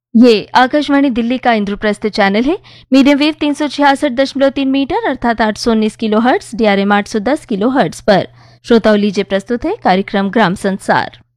ये आकाशवाणी दिल्ली का इंद्रप्रस्थ चैनल है। मीडियम वेव 366.3 मीटर अर्थात 819 किलोहर्ट्ज, DRM 810 किलोहर्ट्ज पर। श्रोताओं, लीजिए प्रस्तुत है कार्यक्रम ग्राम संसार।